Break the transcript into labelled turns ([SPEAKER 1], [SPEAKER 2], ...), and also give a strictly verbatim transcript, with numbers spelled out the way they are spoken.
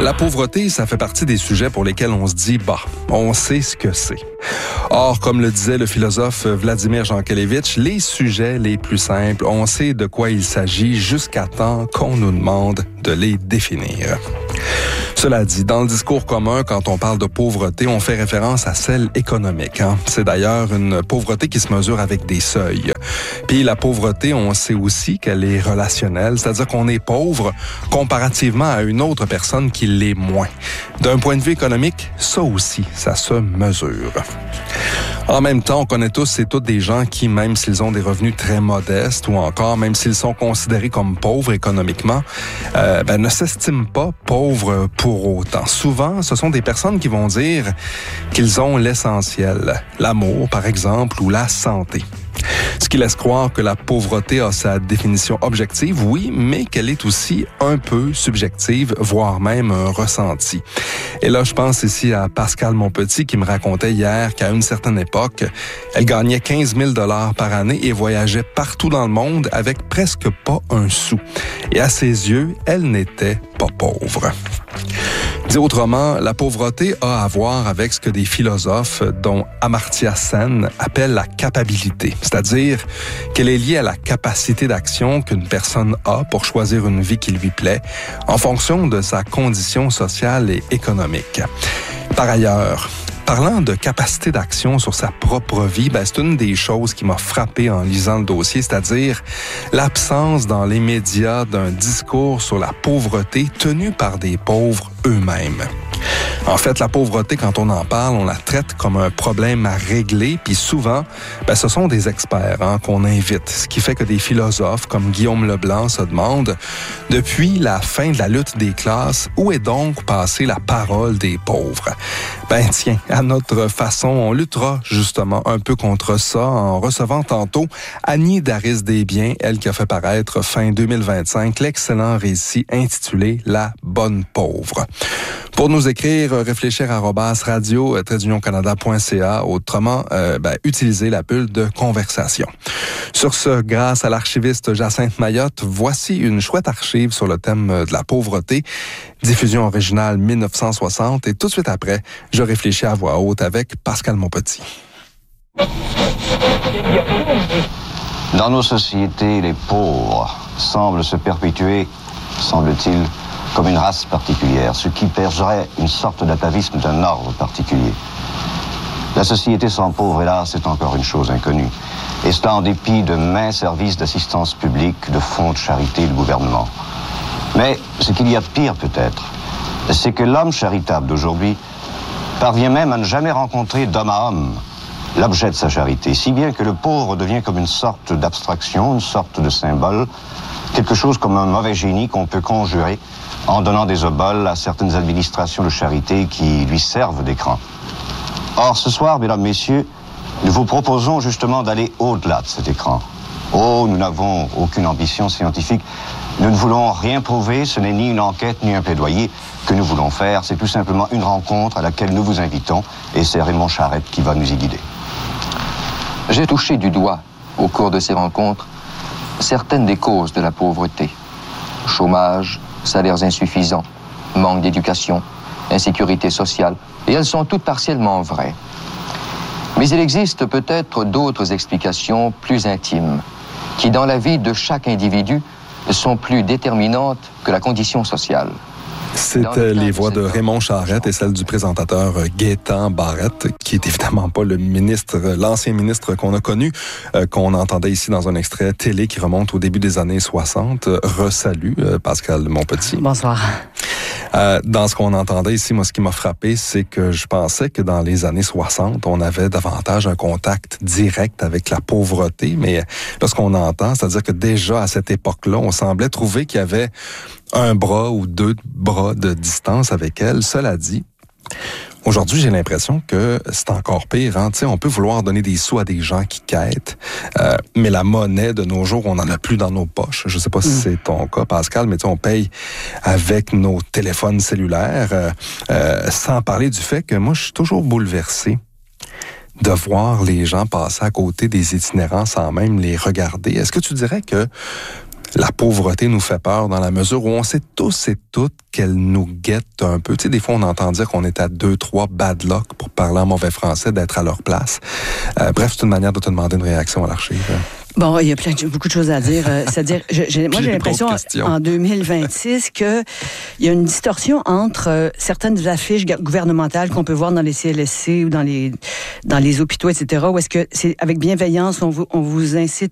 [SPEAKER 1] La pauvreté, ça fait partie des sujets pour lesquels on se dit, bah, on sait ce que c'est. Or, comme le disait le philosophe Vladimir Jankélévitch, les sujets les plus simples, on sait de quoi il s'agit jusqu'à temps qu'on nous demande de les définir. Cela dit, dans le discours commun, quand on parle de pauvreté, on fait référence à celle économique. Hein? C'est d'ailleurs une pauvreté qui se mesure avec des seuils. Puis la pauvreté, on sait aussi qu'elle est relationnelle, c'est-à-dire qu'on est pauvre comparativement à une autre personne qui l'est moins. D'un point de vue économique, ça aussi, ça se mesure. En même temps, on connaît tous et toutes des gens qui, même s'ils ont des revenus très modestes ou encore même s'ils sont considérés comme pauvres économiquement, euh, ben, ne s'estiment pas pauvres pour autant. Souvent, ce sont des personnes qui vont dire qu'ils ont l'essentiel, l'amour par exemple ou la santé. Ce qui laisse croire que la pauvreté a sa définition objective, oui, mais qu'elle est aussi un peu subjective, voire même un ressenti. Et là, je pense ici à Pascal Monpetit qui me racontait hier qu'à une certaine époque, elle gagnait quinze mille dollars par année et voyageait partout dans le monde avec presque pas un sou. Et à ses yeux, elle n'était pas pauvre. Dit autrement, la pauvreté a à voir avec ce que des philosophes, dont Amartya Sen, appellent la capacité, c'est-à-dire qu'elle est liée à la capacité d'action qu'une personne a pour choisir une vie qui lui plaît en fonction de sa condition sociale et économique. Par ailleurs, parlant de capacité d'action sur sa propre vie, ben c'est une des choses qui m'a frappé en lisant le dossier, c'est-à-dire l'absence dans les médias d'un discours sur la pauvreté tenu par des pauvres eux-mêmes. En fait, la pauvreté, quand on en parle, on la traite comme un problème à régler, puis souvent, ben, ce sont des experts hein, qu'on invite, ce qui fait que des philosophes comme Guillaume Leblanc se demandent, depuis la fin de la lutte des classes, où est donc passée la parole des pauvres? Ben tiens, à notre façon, on luttera justement un peu contre ça en recevant tantôt Annie Daris-Desbiens, elle qui a fait paraître fin deux mille vingt-cinq l'excellent récit intitulé « La bonne pauvre ». Pour nous écrire, réfléchir arobase radio trait d'union canada point c a, autrement, euh, ben, utiliser la bulle de conversation. Sur ce, grâce à l'archiviste Jacinthe Mayotte, voici une chouette archive sur le thème de la pauvreté, diffusion originale mille neuf cent soixante, et tout de suite après, je réfléchis à voix haute avec Pascal Monpetit.
[SPEAKER 2] Dans nos sociétés, les pauvres semblent se perpétuer, semble-t-il, comme une race particulière, ce qui pergerait une sorte d'atavisme d'un ordre particulier. La société sans pauvres, hélas, c'est encore une chose inconnue. Et cela en dépit de maints services d'assistance publique, de fonds de charité du gouvernement. Mais ce qu'il y a de pire peut-être, c'est que l'homme charitable d'aujourd'hui parvient même à ne jamais rencontrer d'homme à homme l'objet de sa charité, si bien que le pauvre devient comme une sorte d'abstraction, une sorte de symbole, quelque chose comme un mauvais génie qu'on peut conjurer en donnant des oboles à certaines administrations de charité qui lui servent d'écran. Or, ce soir, mesdames, messieurs, nous vous proposons justement d'aller au-delà de cet écran. Oh, nous n'avons aucune ambition scientifique. Nous ne voulons rien prouver, ce n'est ni une enquête ni un plaidoyer que nous voulons faire. C'est tout simplement une rencontre à laquelle nous vous invitons et c'est Raymond Charette qui va nous y guider.
[SPEAKER 3] J'ai touché du doigt, au cours de ces rencontres, certaines des causes de la pauvreté. Chômage, salaires insuffisants, manque d'éducation, insécurité sociale, et elles sont toutes partiellement vraies. Mais il existe peut-être d'autres explications plus intimes, qui dans la vie de chaque individu sont plus déterminantes que la condition sociale.
[SPEAKER 1] C'était les voix de Raymond Charette et celles du présentateur Gaétan Barrette, qui est évidemment pas le ministre, l'ancien ministre qu'on a connu, euh, qu'on entendait ici dans un extrait télé qui remonte au début des années soixante. Resalut, euh, Pascal Monpetit.
[SPEAKER 4] Bonsoir.
[SPEAKER 1] Euh, dans ce qu'on entendait ici, moi, ce qui m'a frappé, c'est que je pensais que dans les années soixante, on avait davantage un contact direct avec la pauvreté, mais là, ce qu'on entend, c'est-à-dire que déjà à cette époque-là, on semblait trouver qu'il y avait un bras ou deux bras de distance avec elle. Cela dit, aujourd'hui, j'ai l'impression que c'est encore pire. Hein? Tu sais, on peut vouloir donner des sous à des gens qui quêtent, euh, mais la monnaie de nos jours, on n'en a plus dans nos poches. Je sais pas si mm. c'est ton cas, Pascal, mais tu sais, on paye avec nos téléphones cellulaires, euh, euh, sans parler du fait que moi, je suis toujours bouleversé de voir les gens passer à côté des itinérants sans même les regarder. Est-ce que tu dirais que La pauvreté nous fait peur dans la mesure où on sait tous et toutes qu'elle nous guette un peu. Tu sais, des fois, on entend dire qu'on est à deux, trois bad luck, pour parler en mauvais français, d'être à leur place. Euh, bref, c'est une manière de te demander une réaction à l'archive.
[SPEAKER 4] Bon, il y a plein de, beaucoup de choses à dire. Euh, c'est-à-dire, je, j'ai, moi, j'ai l'impression en deux mille vingt-six que il y a une distorsion entre euh, certaines affiches gouvernementales qu'on peut voir dans les C L S C ou dans les dans les hôpitaux, et cetera, où est-ce que c'est avec bienveillance, on vous on vous incite